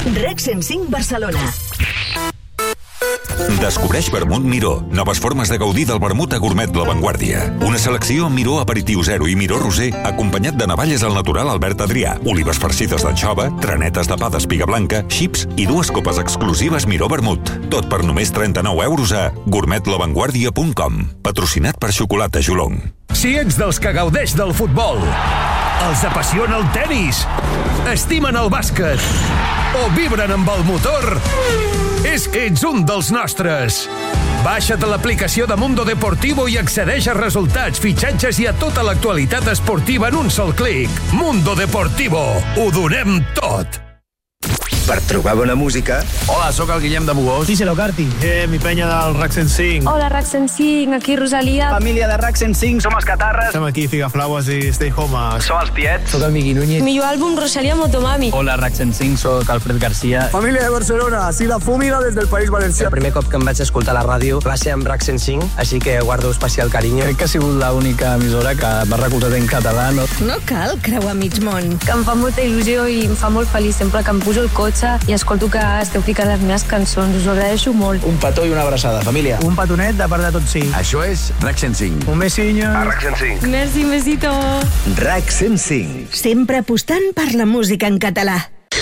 RAC 105 Barcelona. Descobreix Vermut Miró. Noves formes de gaudir del vermut a Gourmet La Vanguardia. Una selecció amb Miró Aperitiu Zero i Miró Roser, acompanyat de navalles al natural Albert Adrià, olives farcides d'anxova, tranetes de pa d'espiga blanca, xips i 2 copes exclusives Miró Vermut. Tot per només 39 euros a gourmetlavanguardia.com. Patrocinat per Xocolata Jolong. Si ets dels que gaudeix del futbol, els apassiona el tenis, estimen el bàsquet o vibren amb el motor, és que ets un dels nostres. Baixa't a l'aplicació de Mundo Deportivo i accedeix a resultats, fitxatges i a tota l'actualitat esportiva en un sol clic. Mundo Deportivo. Ho donem tot. Per trobar bona música... Hola, sóc el Guillem de Bugós. Díselo, Carti. Mi penya del RAC 105. Hola, RAC 105, aquí Rosalia. Família de RAC 105. Som els Catarres. Som aquí Figaflaues i Stay Home. Som els Tiets. Soc el Miqui Núñez. Mi àlbum Rosalia Motomami. Hola, RAC 105, soc Alfred García. Família de Barcelona, así la fúmiga des del País Valencià. El primer cop que em vaig escoltar a la ràdio va ser amb RAC 105, així que guardo especial carinyo. Crec que ha sigut l'única emissora que m'ha recolzat en català. No cal creuar mig món. Que em fa molta il·lusió i em fa molt feliç sempre que em pujo al cotxe i escolto que esteu ficant les meves cançons. Us ho agraeixo molt. Un petó i una abraçada, família. Un petonet de part de tots 5. Això és RAC 105. Un besinyo. A RAC 105. Merci, un besito. RAC 105. Sempre apostant per la música en català.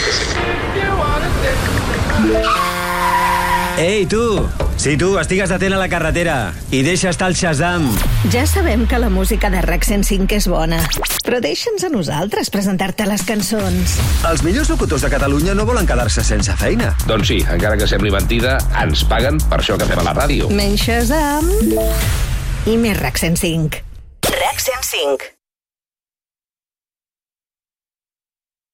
Ei, tu! Si tu, estigues atent a la carretera i deixa estar el Shazam. Ja sabem que la música de RAC 105 és bona, però deixa'ns a nosaltres presentar-te les cançons. Els millors locutors de Catalunya no volen quedar-se sense feina. Doncs sí, encara que sembli mentida, ens paguen per això que fem a la ràdio. Menys Shazam i més RAC 105. RAC 105.